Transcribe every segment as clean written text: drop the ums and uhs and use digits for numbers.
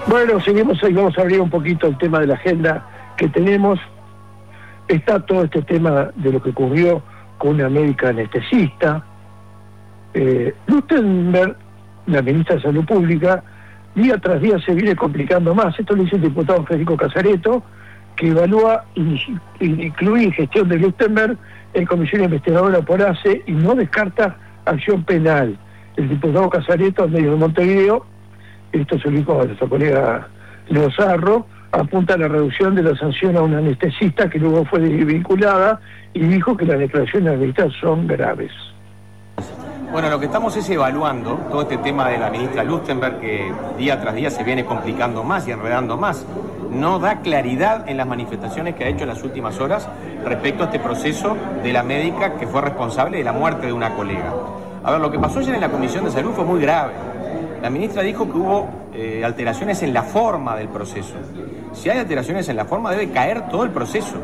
Bueno, seguimos ahí, vamos a abrir un poquito el tema de la agenda que tenemos. Está todo este tema de lo que ocurrió con una médica anestesista. Lustenberg, la ministra de Salud Pública, día tras día se viene complicando más. Esto lo dice el diputado Federico Casareto, que evalúa incluir gestión de Lustenberg en comisión investigadora por ACE y no descarta acción penal. El diputado Casareto, al medio de Montevideo, esto se lo dijo a nuestro colega Leo Sarro, apunta a la reducción de la sanción a una anestesista que luego fue desvinculada y dijo que las declaraciones de la ministra son graves. Bueno, lo que estamos es evaluando todo este tema de la ministra Lustenberg, que día tras día se viene complicando más y enredando más. No da claridad en las manifestaciones que ha hecho en las últimas horas respecto a este proceso de la médica que fue responsable de la muerte de una colega. A ver, lo que pasó ayer en la Comisión de Salud fue muy grave. La ministra dijo que hubo alteraciones en la forma del proceso. Si hay alteraciones en la forma, debe caer todo el proceso,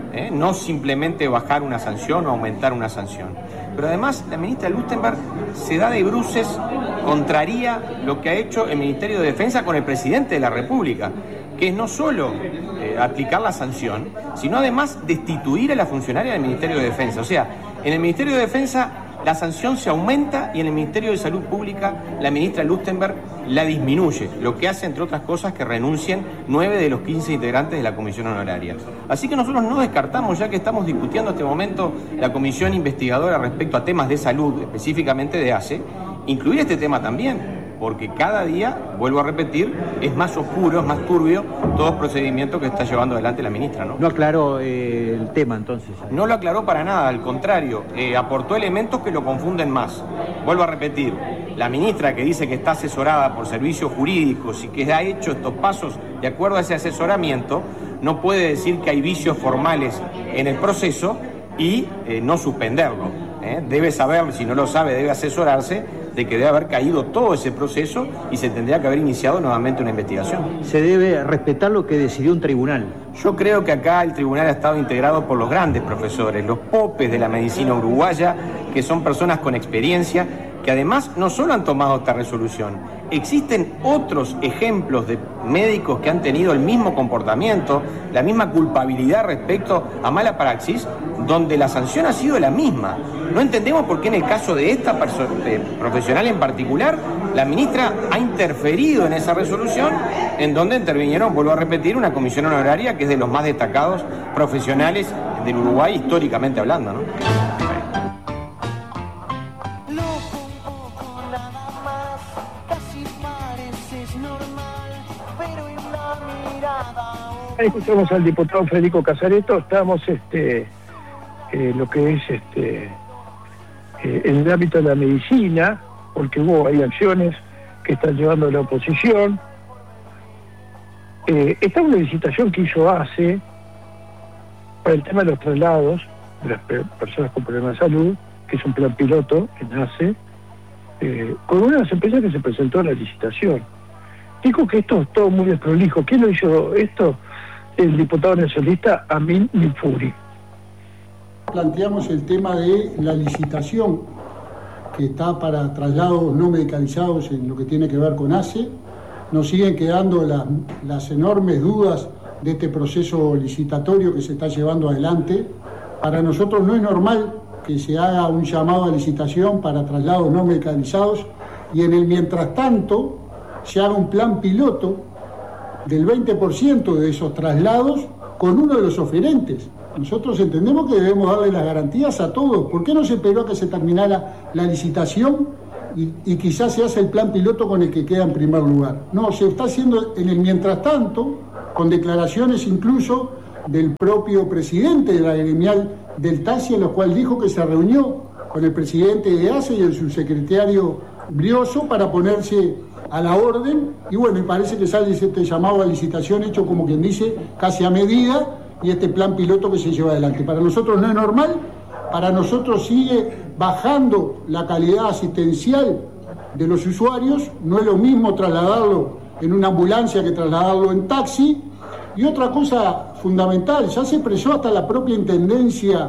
no simplemente bajar una sanción o aumentar una sanción. Pero además, la ministra Lustenberg se da de bruces, contraría lo que ha hecho el Ministerio de Defensa con el presidente de la República, que es no solo aplicar la sanción, sino además destituir a la funcionaria del Ministerio de Defensa. O sea, en el Ministerio de Defensa la sanción se aumenta y en el Ministerio de Salud Pública la ministra Lustenberg la disminuye, lo que hace, entre otras cosas, que renuncien 9 de los 15 integrantes de la comisión honoraria. Así que nosotros no descartamos, ya que estamos discutiendo en este momento la comisión investigadora respecto a temas de salud, específicamente de ACE, incluir este tema también, porque cada día, vuelvo a repetir, es más oscuro, es más turbio todo el procedimiento que está llevando adelante la ministra, ¿no? No aclaró el tema, entonces. No lo aclaró para nada, al contrario, aportó elementos que lo confunden más. Vuelvo a repetir, la ministra que dice que está asesorada por servicios jurídicos y que ha hecho estos pasos de acuerdo a ese asesoramiento, no puede decir que hay vicios formales en el proceso y no suspenderlo. Debe saber, si no lo sabe, debe asesorarse de que debe haber caído todo ese proceso y se tendría que haber iniciado nuevamente una investigación. Se debe respetar lo que decidió un tribunal. Yo creo que acá el tribunal ha estado integrado por los grandes profesores, los popes de la medicina uruguaya, que son personas con experiencia, que además no solo han tomado esta resolución, existen otros ejemplos de médicos que han tenido el mismo comportamiento, la misma culpabilidad respecto a mala praxis, donde la sanción ha sido la misma. No entendemos por qué en el caso de esta profesional en particular, la ministra ha interferido en esa resolución, en donde intervinieron, vuelvo a repetir, una comisión honoraria que es de los más destacados profesionales del Uruguay históricamente hablando, ¿no? Ahí escuchamos al diputado Federico Casareto. Estamos lo que es en el ámbito de la medicina, porque hay acciones que están llevando la oposición. Está una licitación que hizo ACE para el tema de los traslados de las personas con problemas de salud, que es un plan piloto en ACE, con una de las empresas que se presentó a la licitación. Dijo que esto es todo muy desprolijo. ¿Quién lo hizo esto? El diputado nacionalista Amin Nifuri. Planteamos el tema de la licitación que está para traslados no medicalizados en lo que tiene que ver con ACE. Nos siguen quedando las enormes dudas de este proceso licitatorio que se está llevando adelante. Para nosotros no es normal que se haga un llamado a licitación para traslados no medicalizados y en el mientras tanto se haga un plan piloto del 20% de esos traslados con uno de los oferentes. Nosotros entendemos que debemos darle las garantías a todos. ¿Por qué no se esperó a que se terminara la licitación y quizás se hace el plan piloto con el que queda en primer lugar? No, se está haciendo en el mientras tanto, con declaraciones incluso del propio presidente de la gremial del taxi, en lo cual dijo que se reunió con el presidente de ACE y el subsecretario Brioso para ponerse a la orden, y bueno, y parece que sale este llamado a licitación hecho como quien dice, casi a medida, y este plan piloto que se lleva adelante. Para nosotros no es normal, para nosotros sigue bajando la calidad asistencial de los usuarios, no es lo mismo trasladarlo en una ambulancia que trasladarlo en taxi, y otra cosa fundamental, ya se expresó hasta la propia Intendencia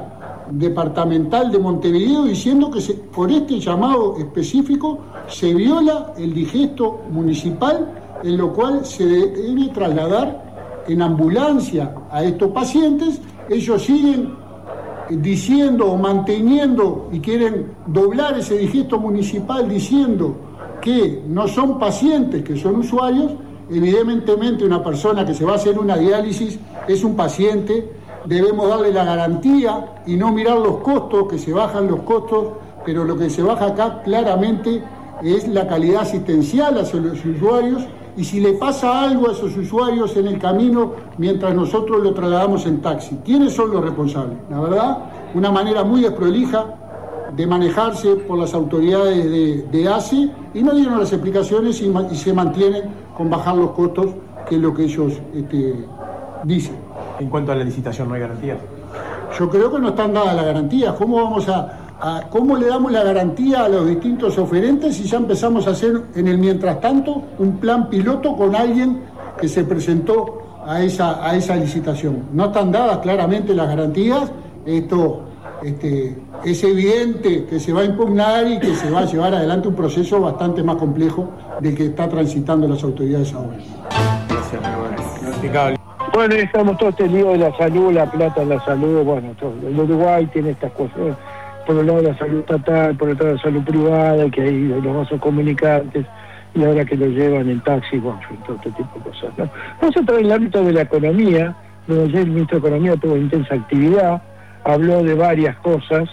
departamental de Montevideo diciendo que por este llamado específico se viola el digesto municipal, en lo cual se debe trasladar en ambulancia a estos pacientes. Ellos siguen diciendo o manteniendo y quieren doblar ese digesto municipal diciendo que no son pacientes, que son usuarios. Evidentemente una persona que se va a hacer una diálisis es un paciente, debemos darle la garantía y no mirar los costos, que se bajan los costos, pero lo que se baja acá claramente es la calidad asistencial hacia los usuarios, y si le pasa algo a esos usuarios en el camino mientras nosotros lo trasladamos en taxi, ¿quiénes son los responsables? La verdad, una manera muy desprolija de manejarse por las autoridades de ACE, y no dieron las explicaciones y se mantienen con bajar los costos, que es lo que ellos dicen. En cuanto a la licitación, ¿no hay garantías? Yo creo que no están dadas las garantías. ¿Cómo le damos la garantía a los distintos oferentes si ya empezamos a hacer en el mientras tanto un plan piloto con alguien que se presentó a esa licitación? No están dadas claramente las garantías. Esto es evidente que se va a impugnar y que se va a llevar adelante un proceso bastante más complejo del que está transitando las autoridades ahora. Gracias, Manuel. Bueno, estamos todos este lío de la salud, la plata en la salud. Bueno, el Uruguay tiene estas cosas. Por un lado la salud estatal, por otro lado la salud privada, que hay los vasos comunicantes, y ahora que lo llevan en taxi, bueno, todo este tipo de cosas, ¿no? Vamos a entrar en el ámbito de la economía, donde ayer el ministro de Economía tuvo intensa actividad, habló de varias cosas.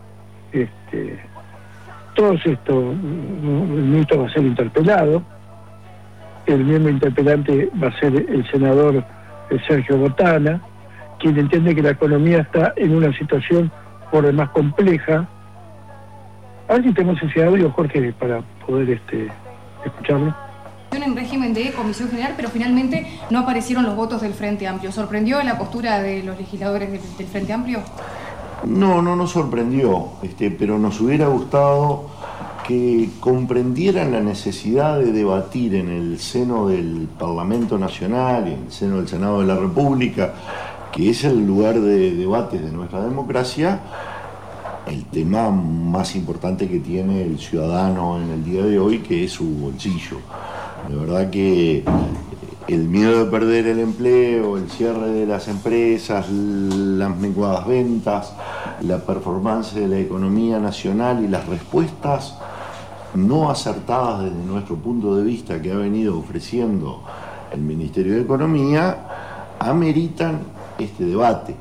Todo esto, el ministro va a ser interpelado, el miembro interpelante va a ser el senador Sergio Botana, quien entiende que la economía está en una situación por demás compleja. A ver si tenemos ese audio, Jorge, para poder escucharlo. En régimen de comisión general, pero finalmente no aparecieron los votos del Frente Amplio. ¿Sorprendió la postura de los legisladores del Frente Amplio? No nos sorprendió, pero nos hubiera gustado que comprendieran la necesidad de debatir en el seno del Parlamento Nacional y en el seno del Senado de la República, que es el lugar de debates de nuestra democracia, el tema más importante que tiene el ciudadano en el día de hoy, que es su bolsillo. De verdad que el miedo de perder el empleo, el cierre de las empresas, las menguadas ventas, la performance de la economía nacional y las respuestas no acertadas desde nuestro punto de vista que ha venido ofreciendo el Ministerio de Economía, ameritan este debate.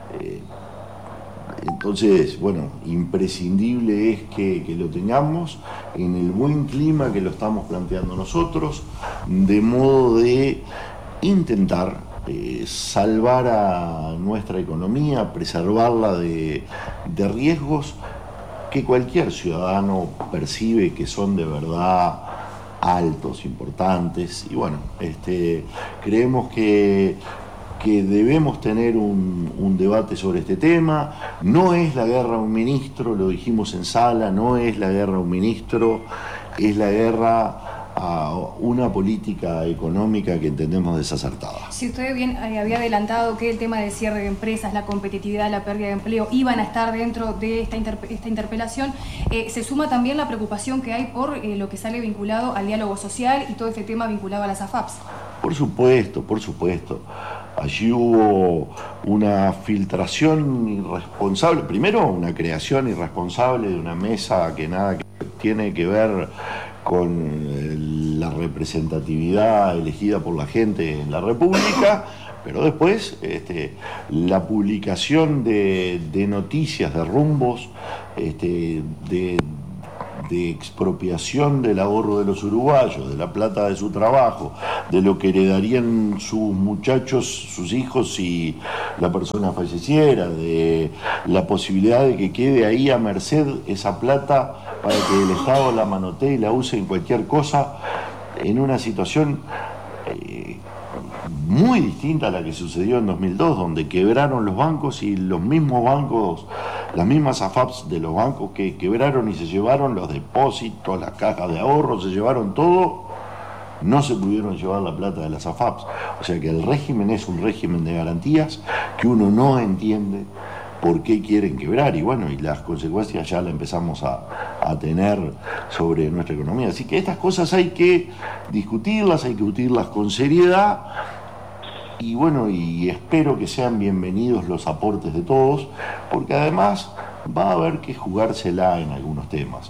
Entonces, bueno, imprescindible es que lo tengamos en el buen clima que lo estamos planteando nosotros, de modo de intentar salvar a nuestra economía, preservarla de riesgos que cualquier ciudadano percibe que son de verdad altos, importantes, y bueno, creemos que debemos tener un debate sobre este tema. No es la guerra a un ministro, lo dijimos en sala, no es la guerra a un ministro, es la guerra a una política económica que entendemos desacertada. Si usted bien había adelantado que el tema del cierre de empresas, la competitividad, la pérdida de empleo iban a estar dentro de esta interpelación, se suma también la preocupación que hay por lo que sale vinculado al diálogo social y todo este tema vinculado a las AFAPs. Por supuesto. Allí hubo una filtración irresponsable, primero una creación irresponsable de una mesa que nada tiene que ver con la representatividad elegida por la gente en la República, pero después la publicación de noticias, de rumbos, de expropiación del ahorro de los uruguayos, de la plata de su trabajo, de lo que heredarían sus muchachos, sus hijos si la persona falleciera, de la posibilidad de que quede ahí a merced esa plata para que el Estado la manotee y la use en cualquier cosa, en una situación muy distinta a la que sucedió en 2002, donde quebraron los bancos y los mismos bancos, las mismas AFAPs de los bancos que quebraron y se llevaron los depósitos, las cajas de ahorro, se llevaron todo, no se pudieron llevar la plata de las AFAPs. O sea que el régimen es un régimen de garantías que uno no entiende por qué quieren quebrar, y bueno, y las consecuencias ya las empezamos a tener sobre nuestra economía. Así que estas cosas hay que discutirlas con seriedad, y bueno, y espero que sean bienvenidos los aportes de todos, porque además va a haber que jugársela en algunos temas.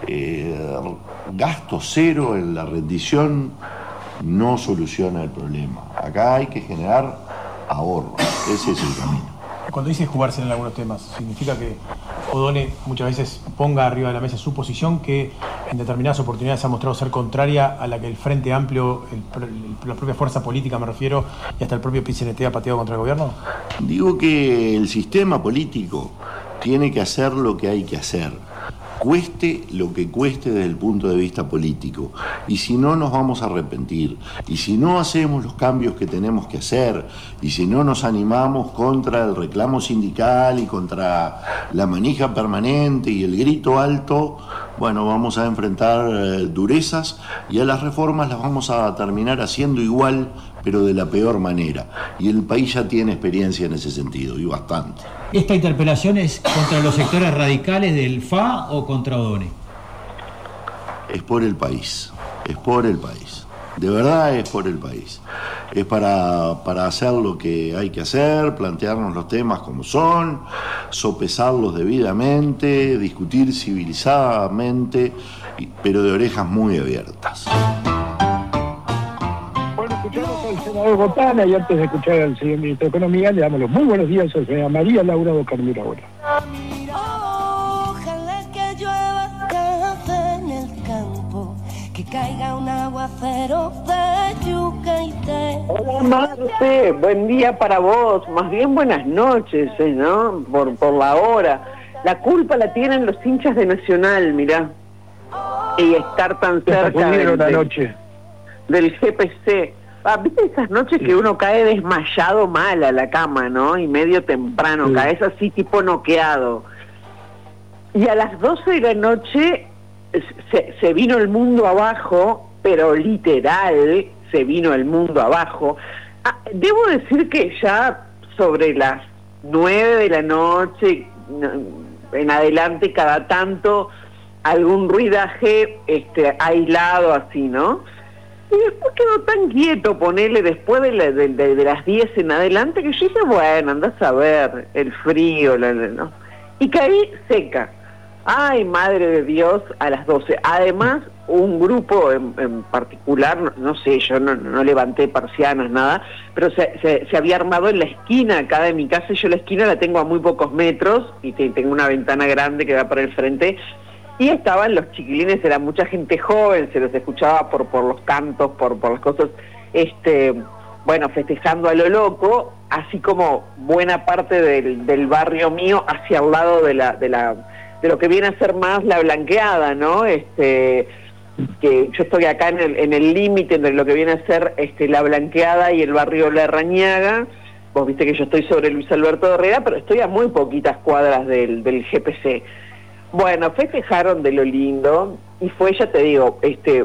Gasto cero en la rendición no soluciona el problema. Acá hay que generar ahorro, ese es el camino. Cuando dice jugársela en algunos temas, ¿significa que O'Donnell muchas veces ponga arriba de la mesa su posición, que en determinadas oportunidades ha mostrado ser contraria a la que el Frente Amplio, la propia fuerza política me refiero, y hasta el propio PCNT ha pateado contra el gobierno? Digo que el sistema político tiene que hacer lo que hay que hacer, cueste lo que cueste desde el punto de vista político, y si no nos vamos a arrepentir, y si no hacemos los cambios que tenemos que hacer, y si no nos animamos contra el reclamo sindical y contra la manija permanente y el grito alto, bueno, vamos a enfrentar durezas, y a las reformas las vamos a terminar haciendo igual, pero de la peor manera, y el país ya tiene experiencia en ese sentido, y bastante. ¿Esta interpelación es contra los sectores radicales del FA o contra O'Donnell? Es por el país, de verdad es por el país. Es para hacer lo que hay que hacer, plantearnos los temas como son, sopesarlos debidamente, discutir civilizadamente, pero de orejas muy abiertas. Escuchamos al senador Botana, y antes de escuchar al señor ministro de Economía, le damos los muy buenos días a la señora María Laura Bocarmira ahora. Ojalá que llueva café en el campo, que caiga un aguacero de yuca y té. Hola Marce, buen día para vos, más bien buenas noches, ¿no? Por la hora. La culpa la tienen los hinchas de Nacional, mirá, y estar tan cerca del GPC. ¿Viste esas noches que uno cae desmayado mal a la cama, ¿no? Y medio temprano, sí. Caes así tipo noqueado. Y a las 12 de la noche se vino el mundo abajo, pero literal se vino el mundo abajo. Debo decir que ya sobre las 9 de la noche en adelante, cada tanto algún ruidaje aislado así, ¿no? Y después quedó tan quieto, ponele, después de las 10 en adelante, que yo dije, bueno, andás a ver, el frío, ¿no? Y caí seca. Ay, madre de Dios, a las 12. Además, un grupo en particular, no sé, yo no levanté persianas, nada, pero se había armado en la esquina acá de mi casa, y yo la esquina la tengo a muy pocos metros, y tengo una ventana grande que da para el frente. Y estaban los chiquilines, era mucha gente joven, se los escuchaba por los cantos, por las cosas, bueno, festejando a lo loco, así como buena parte del barrio mío hacia el lado de lo que viene a ser más la Blanqueada, ¿no? Que yo estoy acá en el límite entre lo que viene a ser la Blanqueada y el barrio La Rañaga. Vos viste que yo estoy sobre Luis Alberto Herrera, pero estoy a muy poquitas cuadras del GPC. Bueno, festejaron de lo lindo, y fue, ya te digo,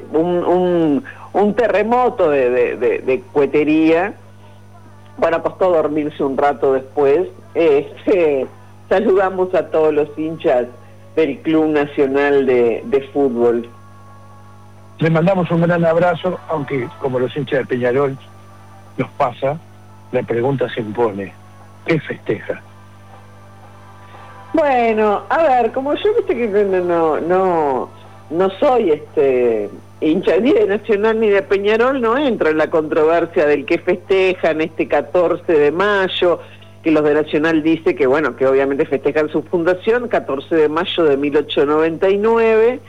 un terremoto de cuetería. Bueno, costó dormirse un rato después. Saludamos a todos los hinchas del Club Nacional de Fútbol. Le mandamos un gran abrazo, aunque como los hinchas de Peñarol nos pasa, la pregunta se impone: ¿qué festeja? Bueno, a ver, como yo viste que no soy hincha ni de Nacional ni de Peñarol, no entro en la controversia del que festejan este 14 de mayo, que los de Nacional dice que bueno, que obviamente festejan su fundación, 14 de mayo de 1899,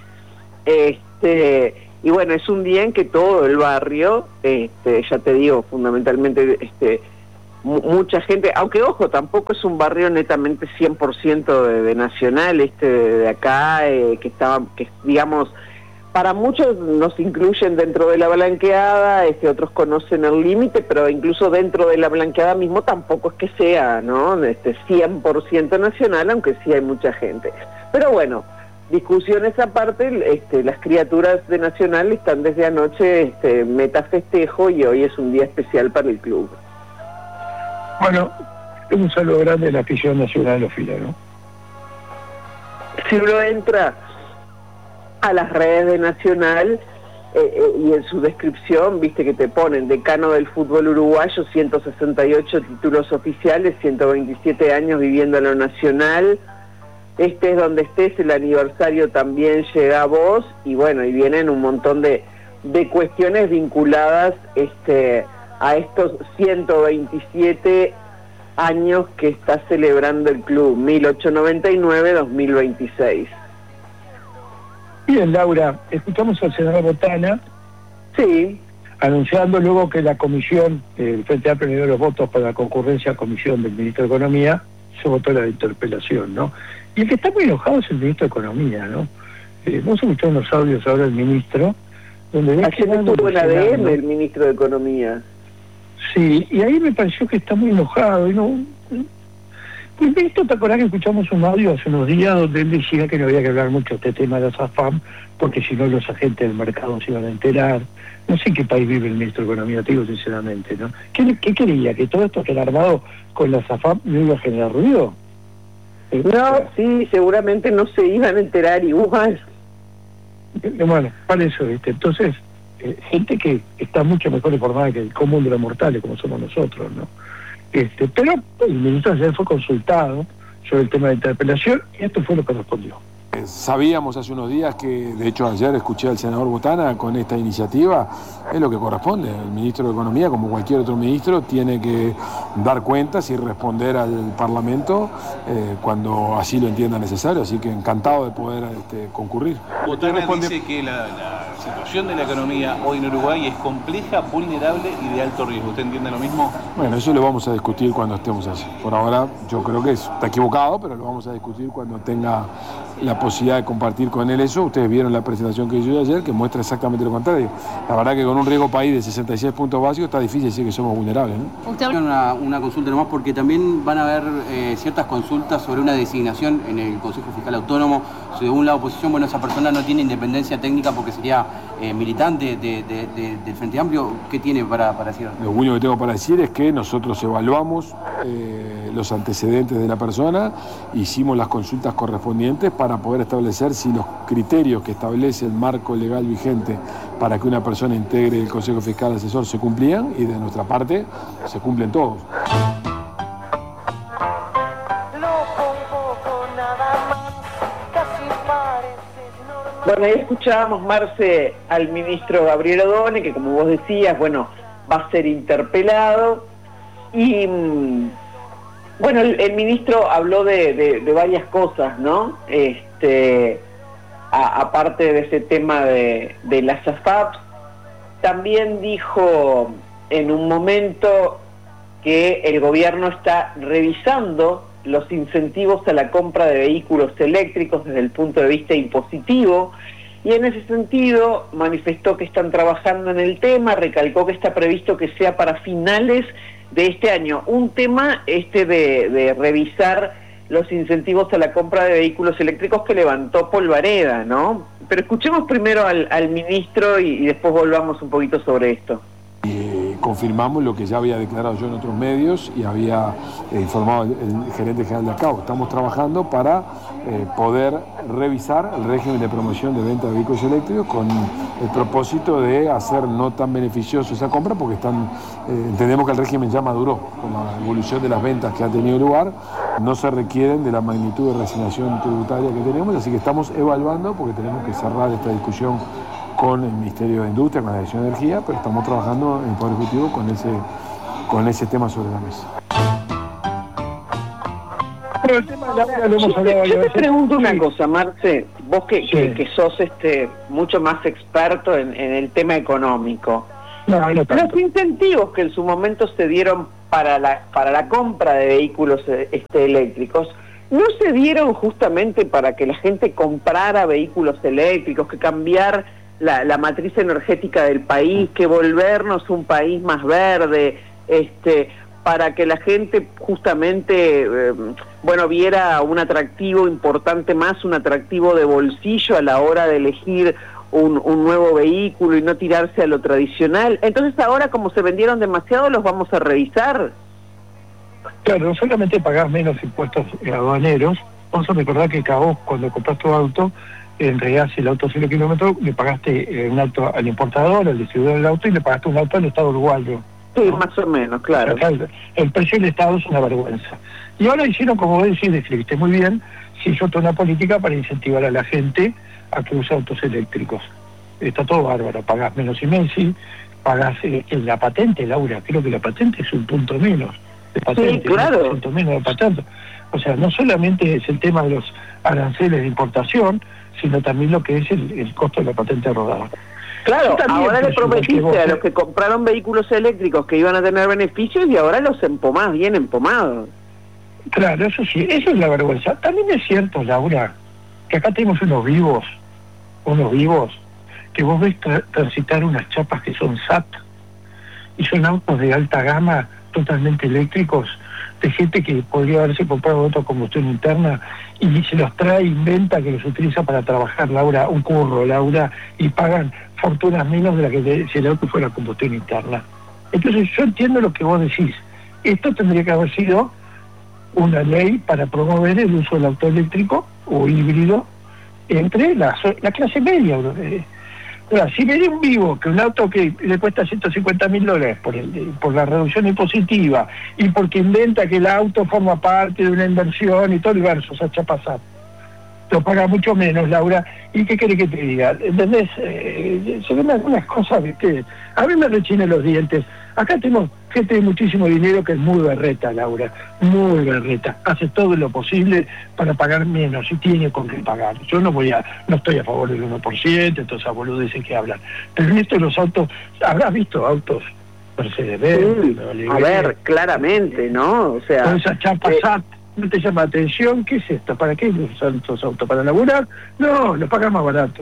y bueno, es un día en que todo el barrio, ya te digo, fundamentalmente, mucha gente, aunque ojo, tampoco es un barrio netamente 100% de Nacional, de acá, que digamos, para muchos nos incluyen dentro de la Blanqueada, otros conocen el límite, pero incluso dentro de la Blanqueada mismo tampoco es que sea, ¿no? 100% Nacional, aunque sí hay mucha gente. Pero bueno, discusiones aparte, las criaturas de Nacional están desde anoche meta festejo, y hoy es un día especial para el club. Bueno, Un saludo grande a la afición nacional ¿no? Si uno entra a las redes de Nacional y en su descripción, viste que te ponen decano del fútbol uruguayo, 168 títulos oficiales, 127 años viviendo en lo nacional, estés donde estés, el aniversario también llega a vos, y bueno, y vienen un montón de cuestiones vinculadas a estos 127 años que está celebrando el club, 1899-2026. Bien, Laura, escuchamos al senador Botana. Sí. Anunciando luego que la comisión, el Frente Amplio dio los votos para la concurrencia a comisión del ministro de Economía, se votó la interpelación, ¿no? Y el que está muy enojado es el ministro de Economía, ¿no? Vamos a escuchar unos audios ahora del ministro, donde... Ayer estuvo en ADN el ministro de Economía. Sí, y ahí me pareció que está muy enojado, y no... Pues esto, ¿te acordás que escuchamos un audio hace unos días donde él decía que no había que hablar mucho de este tema de las AFAP, porque si no los agentes del mercado se iban a enterar? No sé en qué país vive el ministro de Economía, te digo sinceramente, ¿no? ¿Qué creía? ¿Que todo esto que era armado con las AFAP no iba a generar ruido? No, sí, seguramente no se iban a enterar igual. Bueno, para eso, ¿viste? Entonces, gente que está mucho mejor informada que el común de los mortales, como somos nosotros, ¿no? Pero el ministro ayer fue consultado sobre el tema de interpelación y esto fue lo que respondió. Sabíamos hace unos días que, de hecho ayer escuché al senador Botana con esta iniciativa, es lo que corresponde. El ministro de Economía, como cualquier otro ministro, tiene que dar cuentas y responder al Parlamento cuando así lo entienda necesario, así que encantado de poder concurrir. Botana dice que la situación de la economía hoy en Uruguay es compleja, vulnerable y de alto riesgo. ¿Usted entiende lo mismo? Bueno, eso lo vamos a discutir cuando estemos allí. Por ahora yo creo que está equivocado, pero lo vamos a discutir cuando tenga la posibilidad de compartir con él eso. Ustedes vieron la presentación que hizo ayer, que muestra exactamente lo contrario. La verdad que con un riesgo país de 66 puntos básicos está difícil decir que somos vulnerables, ¿no? Usted habla una consulta nomás, porque también van a haber ciertas consultas sobre una designación en el Consejo Fiscal Autónomo. De un lado oposición, bueno, esa persona no tiene independencia técnica porque sería militante del Frente Amplio. ¿Qué tiene para decir? Lo único que tengo para decir es que nosotros evaluamos los antecedentes de la persona, hicimos las consultas correspondientes para poder establecer si los criterios que establece el marco legal vigente para que una persona integre el Consejo Fiscal Asesor se cumplían, y de nuestra parte se cumplen todos. Bueno, ahí escuchábamos, Marce, al ministro Gabriel Odone, que como vos decías, bueno, va a ser interpelado. Y bueno, el ministro habló de varias cosas, ¿no? Aparte de ese tema de las AFAP, también dijo en un momento que el gobierno está revisando los incentivos a la compra de vehículos eléctricos desde el punto de vista impositivo, y en ese sentido manifestó que están trabajando en el tema, recalcó que está previsto que sea para finales de este año. Un tema de revisar los incentivos a la compra de vehículos eléctricos que levantó Polvareda, ¿no? Pero escuchemos primero al ministro y después volvamos un poquito sobre esto. Confirmamos lo que ya había declarado yo en otros medios y había informado el gerente general de ACAO. Estamos trabajando para poder revisar el régimen de promoción de venta de vehículos eléctricos con el propósito de hacer no tan beneficioso esa compra, porque entendemos que el régimen ya maduró con la evolución de las ventas que ha tenido lugar, no se requieren de la magnitud de reasignación tributaria que tenemos, así que estamos evaluando, porque tenemos que cerrar esta discusión con el Ministerio de Industria, con la Dirección de Energía, pero estamos trabajando en el Poder Ejecutivo con ese tema sobre la mesa. Pero el tema de la vida lo hemos hablado. Yo te pregunto una cosa, Marce, vos que sos mucho más experto en el tema económico. No tanto. Los incentivos que en su momento se dieron para la compra de vehículos eléctricos, ¿no se dieron justamente para que la gente comprara vehículos eléctricos, que cambiar la matriz energética del país, que volvernos un país más verde, para que la gente justamente, viera un atractivo importante más, un atractivo de bolsillo a la hora de elegir un nuevo vehículo y no tirarse a lo tradicional? Entonces ahora, como se vendieron demasiado, los vamos a revisar. Claro, no solamente pagás menos impuestos aduaneros, vamos a recordar que vos cuando compras tu auto, en realidad si el auto 0 kilómetros, le pagaste un auto al importador, al distribuidor del auto, y le pagaste un auto al Estado uruguayo. Sí, ¿no? Más o menos, claro. Acá el precio del Estado es una vergüenza. Y ahora hicieron, como vos decís, describiste muy bien, se hizo toda una política para incentivar a la gente a que use autos eléctricos. Está todo bárbaro, pagás menos IMESI, pagás la patente, Laura, creo que la patente es un punto menos de patente, sí, claro. Un punto menos de patente. O sea, no solamente es el tema de los aranceles de importación, sino también lo que es el costo de la patente rodada. Claro, ahora le prometiste a los que compraron vehículos eléctricos que iban a tener beneficios y ahora los empomás, bien empomados. Claro, eso sí, eso es la vergüenza. También es cierto, Laura, que acá tenemos unos vivos, que vos ves transitar unas chapas que son SAT, y son autos de alta gama, totalmente eléctricos, de gente que podría haberse comprado auto combustión interna y se los trae, inventa que los utiliza para trabajar, Laura, un curro, Laura, y pagan fortunas menos de la que si el auto fuera combustión interna. Entonces yo entiendo lo que vos decís. Esto tendría que haber sido una ley para promover el uso del auto eléctrico o híbrido entre la clase media. Ahora, si me di un vivo que un auto que le cuesta $150.000 por la reducción impositiva y porque inventa que el auto forma parte de una inversión y todo el verso, o sea, chapasar, lo paga mucho menos, Laura, ¿y qué querés que te diga? ¿Entendés? Se ven algunas cosas que a mí me rechinen los dientes. Acá tenemos gente de muchísimo dinero que es muy berreta, Laura, muy berreta. Hace todo lo posible para pagar menos y tiene con qué pagar. Yo no estoy a favor del 1%, entonces a boludeces que hablan. Pero en esto de los autos, habrás visto autos Mercedes-Benz, a ver, claramente, ¿no? O sea, con esa chapa SAT, ¿no te llama la atención? ¿Qué es esto? ¿Para qué usan estos autos? ¿Para laburar? No, los pagan más barato.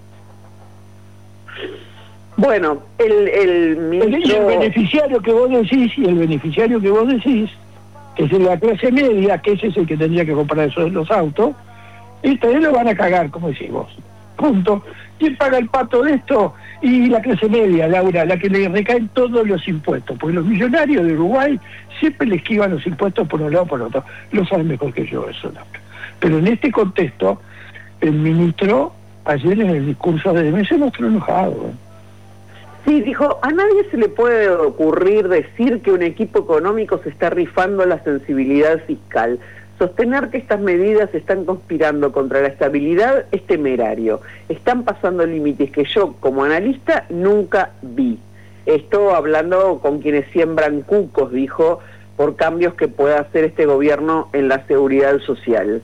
Bueno, el beneficiario que vos decís, que es la clase media, que ese es el que tendría que comprar los autos, y también lo van a cagar, como decís vos. Punto. ¿Quién paga el pato de esto? Y la clase media, Laura, la que le recaen todos los impuestos, porque los millonarios de Uruguay siempre le esquivan los impuestos por un lado o por otro. Lo saben mejor que yo eso, Laura. Pero en este contexto, el ministro, ayer en el discurso de DMS, se mostró enojado. Sí, dijo, a nadie se le puede ocurrir decir que un equipo económico se está rifando la sensibilidad fiscal. Sostener que estas medidas están conspirando contra la estabilidad es temerario. Están pasando límites que yo, como analista, nunca vi. Esto hablando con quienes siembran cucos, dijo, por cambios que pueda hacer este gobierno en la seguridad social.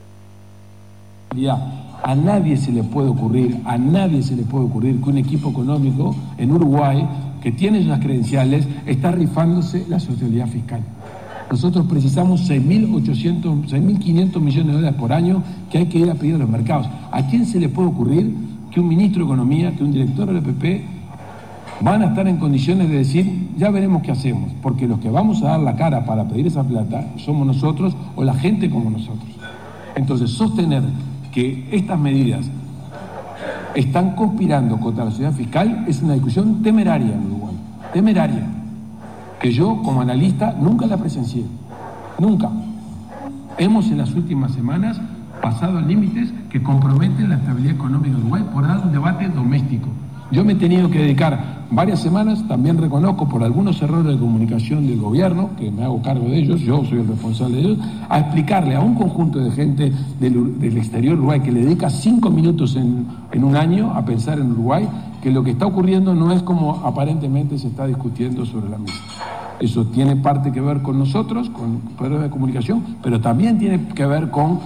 A nadie se le puede ocurrir que un equipo económico en Uruguay que tiene las credenciales está rifándose la sostenibilidad fiscal. Nosotros precisamos 6.500 millones de dólares por año que hay que ir a pedir a los mercados. ¿A quién se le puede ocurrir que un ministro de Economía, que un director del EPP van a estar en condiciones de decir, ya veremos qué hacemos? Porque los que vamos a dar la cara para pedir esa plata somos nosotros o la gente como nosotros. Entonces, sostener que estas medidas están conspirando contra la sociedad fiscal es una discusión temeraria en Uruguay, temeraria, que yo como analista nunca la presencié, nunca. Hemos en las últimas semanas pasado límites que comprometen la estabilidad económica de Uruguay por dar un debate doméstico. Yo me he tenido que dedicar varias semanas, también reconozco por algunos errores de comunicación del gobierno, que me hago cargo de ellos, yo soy el responsable de ellos, a explicarle a un conjunto de gente del exterior de Uruguay que le dedica 5 minutos en un año a pensar en Uruguay, que lo que está ocurriendo no es como aparentemente se está discutiendo sobre la mesa. Eso tiene parte que ver con nosotros, con poderes de comunicación, pero también tiene que ver con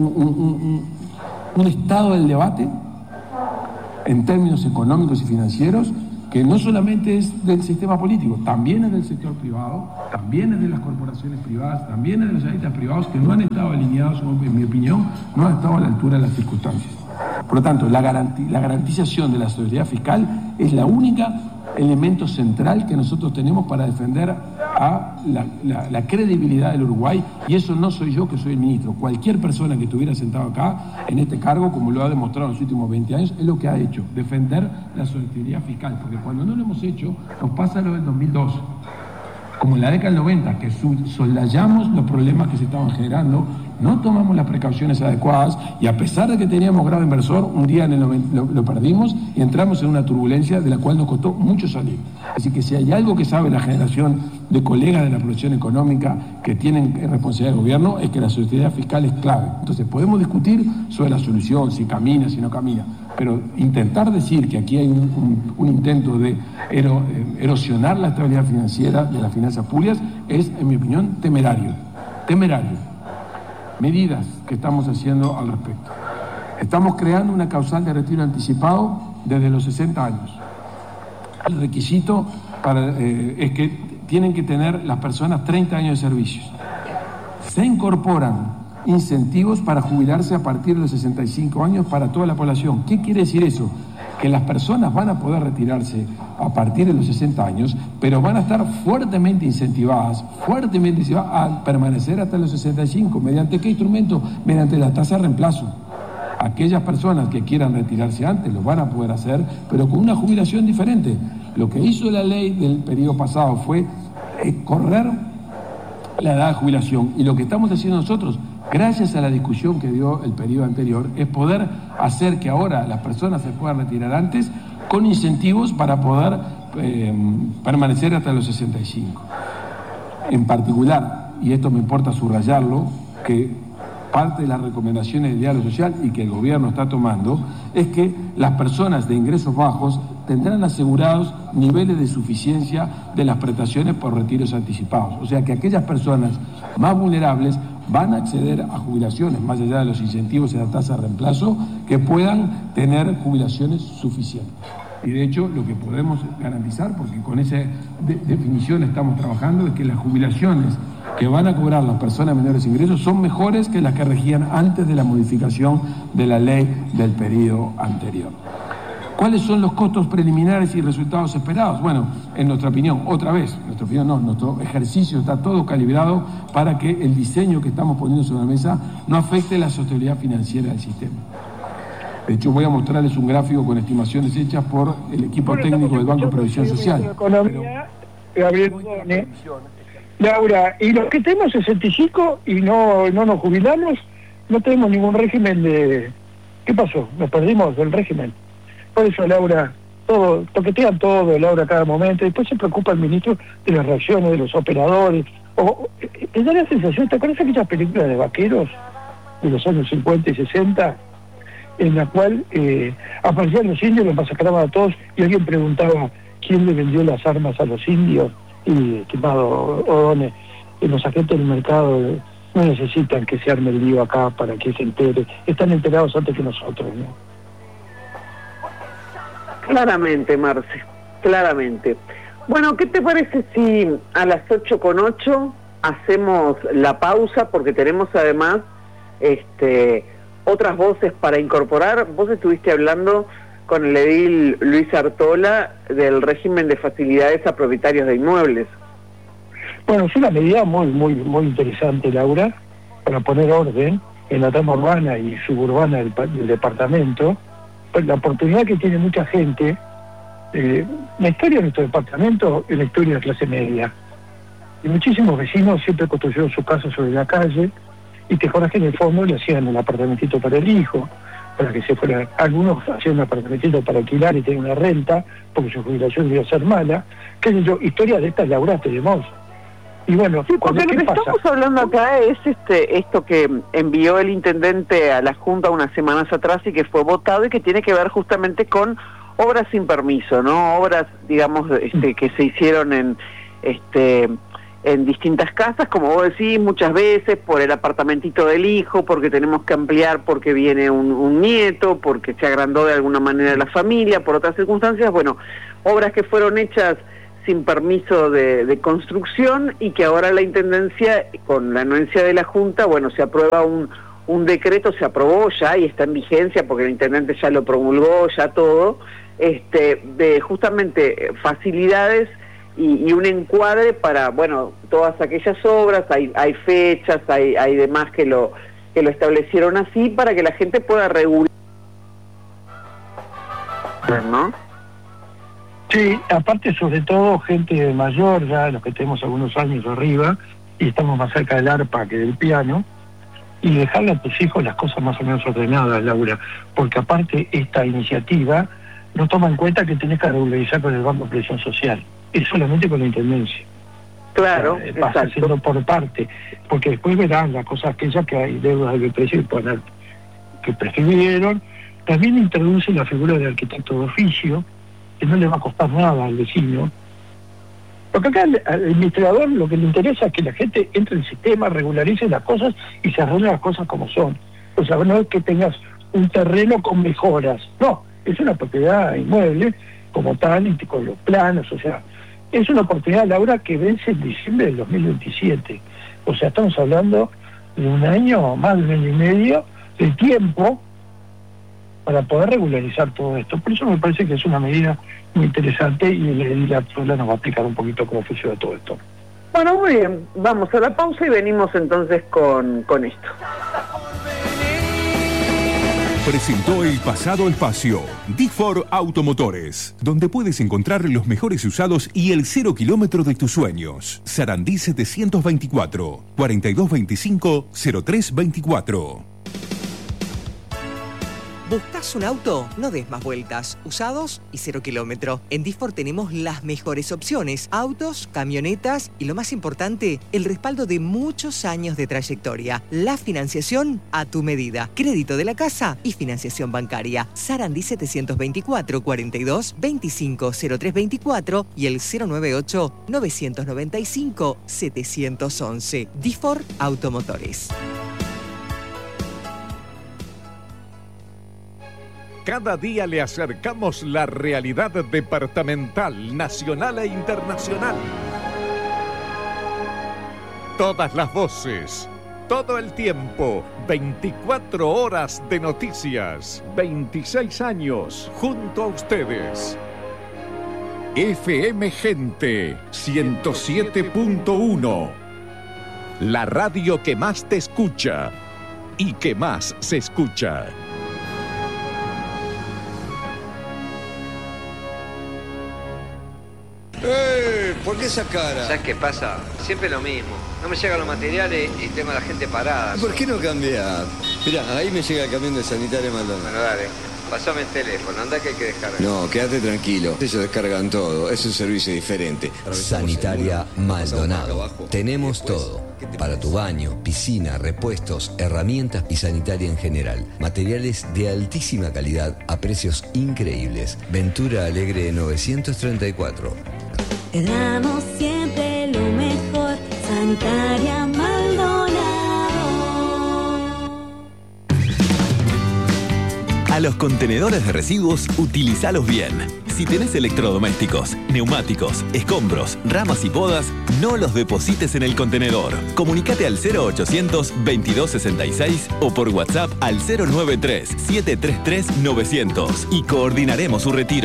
un estado del debate en términos económicos y financieros, que no solamente es del sistema político, también es del sector privado, también es de las corporaciones privadas, también es de los analistas privados que no han estado alineados, en mi opinión, no han estado a la altura de las circunstancias. Por lo tanto, la garantización de la estabilidad fiscal es la única elemento central que nosotros tenemos para defender a la credibilidad del Uruguay, y eso no soy yo que soy el ministro. Cualquier persona que estuviera sentado acá en este cargo, como lo ha demostrado en los últimos 20 años, es lo que ha hecho, defender la sostenibilidad fiscal, porque cuando no lo hemos hecho nos pasa lo del 2002. como en la década del 90, que soslayamos los problemas que se estaban generando, no tomamos las precauciones adecuadas y a pesar de que teníamos grado inversor, un día en el 90 lo perdimos y entramos en una turbulencia de la cual nos costó mucho salir. Así que si hay algo que sabe la generación de colegas de la producción económica que tienen responsabilidad de gobierno, es que la sostenibilidad fiscal es clave. Entonces podemos discutir sobre la solución, si camina, si no camina, pero intentar decir que aquí hay un intento de erosionar la estabilidad financiera de las finanzas públicas es, en mi opinión, temerario. Medidas que estamos haciendo al respecto. Estamos creando una causal de retiro anticipado desde los 60 años. El requisito es que tienen que tener las personas 30 años de servicios. Se incorporan incentivos para jubilarse a partir de los 65 años para toda la población. ¿Qué quiere decir eso? Que las personas van a poder retirarse a partir de los 60 años, pero van a estar fuertemente incentivadas a permanecer hasta los 65. ¿Mediante qué instrumento? Mediante la tasa de reemplazo. Aquellas personas que quieran retirarse antes lo van a poder hacer, pero con una jubilación diferente. Lo que hizo la ley del periodo pasado fue correr la edad de jubilación, y lo que estamos haciendo nosotros, gracias a la discusión que dio el periodo anterior, es poder hacer que ahora las personas se puedan retirar antes con incentivos para poder permanecer hasta los 65. En particular, y esto me importa subrayarlo, que parte de las recomendaciones del diálogo social y que el gobierno está tomando, es que las personas de ingresos bajos tendrán asegurados niveles de suficiencia de las prestaciones por retiros anticipados. O sea que aquellas personas más vulnerables van a acceder a jubilaciones, más allá de los incentivos y la tasa de reemplazo, que puedan tener jubilaciones suficientes. Y de hecho lo que podemos garantizar, porque con esa definición estamos trabajando, es que las jubilaciones que van a cobrar las personas de menores ingresos son mejores que las que regían antes de la modificación de la ley del periodo anterior. ¿Cuáles son los costos preliminares y resultados esperados? Bueno, en nuestra opinión, nuestro ejercicio está todo calibrado para que el diseño que estamos poniendo sobre la mesa no afecte la sostenibilidad financiera del sistema. De hecho, voy a mostrarles un gráfico con estimaciones hechas por el equipo técnico del Banco de Previsión Social. Gabriel Odone. Laura, y los que tenemos 65 y no nos jubilamos, no tenemos ningún régimen de... ¿Qué pasó? Nos perdimos del régimen. Por eso, Laura, toquetean todo, Laura, a cada momento. Después se preocupa el ministro de las reacciones de los operadores. ¿Te da la sensación? ¿Te acuerdas de aquellas películas de vaqueros de los años 50 y 60? En la cual aparecían los indios, los masacraban a todos y alguien preguntaba quién le vendió las armas a los indios. Y, estimado Odone, los agentes del mercado no necesitan que se arme el lío acá para que se entere. Están enterados antes que nosotros, ¿no? Claramente, Marce, claramente. Bueno, ¿qué te parece si a las 8:08 hacemos la pausa? Porque tenemos además otras voces para incorporar. Vos estuviste hablando con el edil Luis Artola del régimen de facilidades a propietarios de inmuebles. Bueno, es una medida muy interesante, Laura, para poner orden en la trama urbana y suburbana del departamento. Pues la oportunidad que tiene mucha gente, la historia de nuestro departamento es la historia de la clase media. Y muchísimos vecinos siempre construyeron su casa sobre la calle y te jodas que en el fondo le hacían un apartamentito para el hijo, para que se fuera. Algunos hacían un apartamentito para alquilar y tener una renta, porque su jubilación iba a ser mala. ¿Qué sé yo? Historias de estas, Laura, tenemos. Y bueno, sí, porque lo que estamos hablando acá es esto que envió el intendente a la Junta unas semanas atrás y que fue votado y que tiene que ver justamente con obras sin permiso, ¿no? Obras, digamos, que se hicieron en distintas casas, como vos decís, muchas veces por el apartamentito del hijo, porque tenemos que ampliar porque viene un nieto, porque se agrandó de alguna manera la familia, por otras circunstancias. Bueno, obras que fueron hechas sin permiso de construcción y que ahora la Intendencia, con la anuencia de la Junta, bueno, se aprueba un decreto, se aprobó ya y está en vigencia porque el Intendente ya lo promulgó, ya todo, de justamente facilidades y un encuadre para, bueno, todas aquellas obras. Hay fechas, hay demás que lo establecieron así para que la gente pueda regular, ¿no? Sí, aparte sobre todo gente mayor, ya los que tenemos algunos años arriba, y estamos más cerca del arpa que del piano, y dejarle a tus hijos las cosas más o menos ordenadas, Laura, porque aparte esta iniciativa no toma en cuenta que tenés que regularizar con el Banco de Previsión Social, es solamente con la Intendencia. Claro, o sea, vas haciendo por parte, porque después verán las cosas aquellas que hay deudas de precio que prescribieron. También introduce la figura del arquitecto de oficio, que no le va a costar nada al vecino. Porque acá al administrador lo que le interesa es que la gente entre en el sistema, regularice las cosas y se arreglen las cosas como son. O sea, no es que tengas un terreno con mejoras, no, es una propiedad inmueble como tal, y con los planos, o sea, es una oportunidad, Laura, que vence en diciembre del 2027. O sea, estamos hablando de un año, más de un año y medio de tiempo para poder regularizar todo esto. Por eso me parece que es una medida muy interesante, y el edil Artola nos va a explicar un poquito cómo funciona todo esto. Bueno, muy bien, vamos a la pausa y venimos entonces con esto. Presentó el pasado espacio D4 Automotores, donde puedes encontrar los mejores usados y el 0 kilómetro de tus sueños. Sarandí 724 4225 0324. ¿Buscas un auto? No des más vueltas. Usados y 0 kilómetro. En D4 tenemos las mejores opciones. Autos, camionetas y, lo más importante, el respaldo de muchos años de trayectoria. La financiación a tu medida. Crédito de la casa y financiación bancaria. Sarandí 724 42 25 0324 y el 098 995 711. D4 Automotores. Cada día le acercamos la realidad departamental, nacional e internacional. Todas las voces, todo el tiempo, 24 horas de noticias, 26 años junto a ustedes. FM Gente 107.1, la radio que más te escucha y que más se escucha. ¿Por qué esa cara? ¿Sabes qué pasa? Siempre lo mismo. No me llegan los materiales y tengo a la gente parada. ¿Por qué no cambiar? Mirá, ahí me llega el camión de Sanitaria Maldonado. Bueno, dale. Pasame el teléfono, anda que hay que descargar. No, quédate tranquilo. Ellos descargan todo. Es un servicio diferente. Sanitaria Maldonado. Tenemos todo. Para tu baño, piscina, repuestos, herramientas y sanitaria en general. Materiales de altísima calidad a precios increíbles. Ventura Alegre 934. Te damos siempre lo mejor. Sanitaria Maldonado. A los contenedores de residuos, utilízalos bien. Si tenés electrodomésticos, neumáticos, escombros, ramas y podas, no los deposites en el contenedor. Comunicate al 0800 2266 o por WhatsApp al 093 733 900 y coordinaremos su retiro.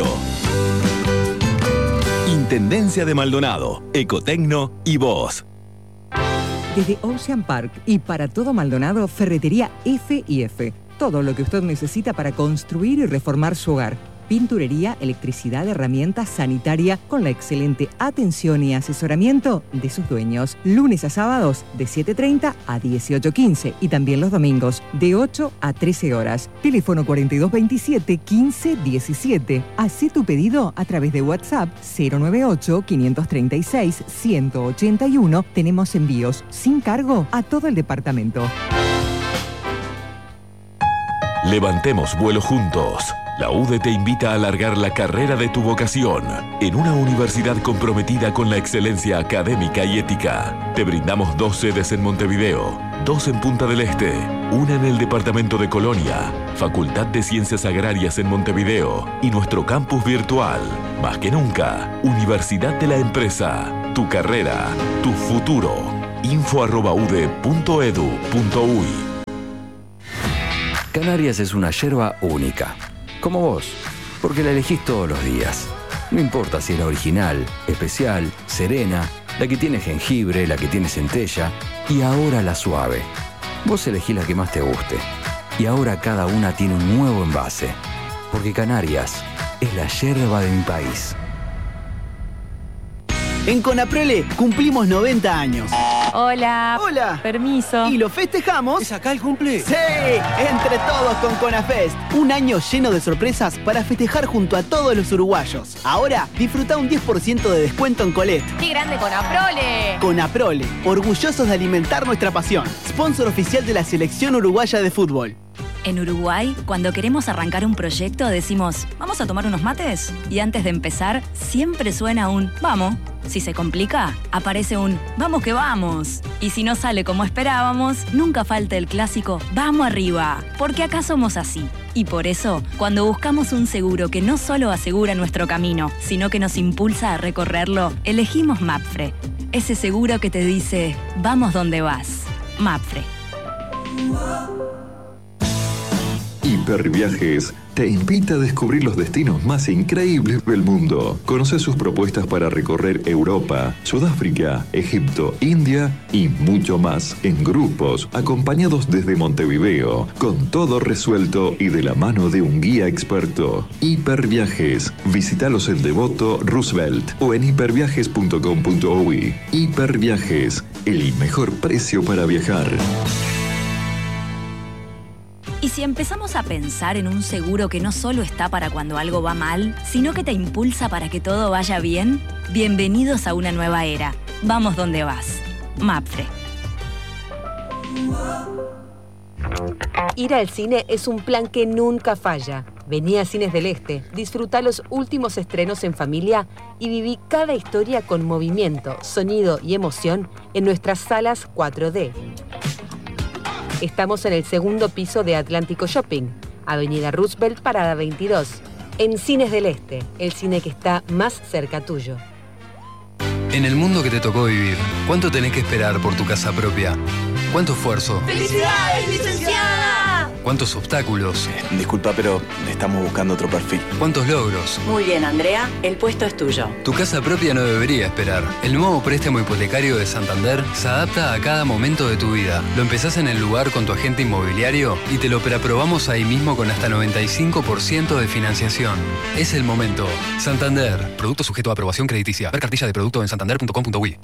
Intendencia de Maldonado, Ecotecno y vos. Desde Ocean Park y para todo Maldonado, Ferretería F&F. Todo lo que usted necesita para construir y reformar su hogar. Pinturería, electricidad, herramientas, sanitaria, con la excelente atención y asesoramiento de sus dueños. Lunes a sábados de 7:30 a 18:15 y también los domingos de 8 a 13 horas. Teléfono 4227-1517. Haz tu pedido a través de WhatsApp 098-536-181. Tenemos envíos sin cargo a todo el departamento. Levantemos vuelo juntos. La UDE te invita a alargar la carrera de tu vocación en una universidad comprometida con la excelencia académica y ética. Te brindamos 2 sedes en Montevideo, 2 en Punta del Este, una en el departamento de Colonia, Facultad de Ciencias Agrarias en Montevideo y nuestro campus virtual. Más que nunca, Universidad de la Empresa. Tu carrera, tu futuro. info@ude.edu.uy. Canarias es una yerba única, como vos, porque la elegís todos los días. No importa si es la original, especial, serena, la que tiene jengibre, la que tiene centella y ahora la suave. Vos elegís la que más te guste. Y ahora cada una tiene un nuevo envase, porque Canarias es la yerba de mi país. En Conaprole cumplimos 90 años. Hola. Hola. Permiso. Y lo festejamos. ¿Es acá el cumple? ¡Sí! Entre todos con Conafest. Un año lleno de sorpresas para festejar junto a todos los uruguayos. Ahora, disfruta un 10% de descuento en Colette. ¡Qué grande Conaprole! Conaprole, orgullosos de alimentar nuestra pasión. Sponsor oficial de la Selección Uruguaya de Fútbol. En Uruguay, cuando queremos arrancar un proyecto, decimos, ¿vamos a tomar unos mates? Y antes de empezar, siempre suena un vamos. Si se complica, aparece un vamos que vamos. Y si no sale como esperábamos, nunca falta el clásico vamos arriba. Porque acá somos así. Y por eso, cuando buscamos un seguro que no solo asegura nuestro camino, sino que nos impulsa a recorrerlo, elegimos Mapfre. Ese seguro que te dice, vamos donde vas. Mapfre. Hiperviajes te invita a descubrir los destinos más increíbles del mundo. Conoce sus propuestas para recorrer Europa, Sudáfrica, Egipto, India y mucho más en grupos, acompañados desde Montevideo, con todo resuelto y de la mano de un guía experto. Hiperviajes. Visítalos en Devoto, Roosevelt o en hiperviajes.com.uy. Hiperviajes, el mejor precio para viajar. Y si empezamos a pensar en un seguro que no solo está para cuando algo va mal, sino que te impulsa para que todo vaya bien, bienvenidos a una nueva era. Vamos donde vas. Mapfre. Ir al cine es un plan que nunca falla. Vení a Cines del Este, disfruta los últimos estrenos en familia y viví cada historia con movimiento, sonido y emoción en nuestras salas 4D. Estamos en el segundo piso de Atlántico Shopping, Avenida Roosevelt, Parada 22. En Cines del Este, el cine que está más cerca tuyo. En el mundo que te tocó vivir, ¿cuánto tenés que esperar por tu casa propia? ¿Cuánto esfuerzo? ¡Felicidades, licenciada! ¿Cuántos obstáculos? Disculpa, pero estamos buscando otro perfil. ¿Cuántos logros? Muy bien, Andrea, el puesto es tuyo. Tu casa propia no debería esperar. El nuevo préstamo hipotecario de Santander se adapta a cada momento de tu vida. Lo empezás en el lugar con tu agente inmobiliario y te lo preaprobamos ahí mismo con hasta 95% de financiación. Es el momento. Santander. Producto sujeto a aprobación crediticia. Ver cartilla de producto en santander.com.uy.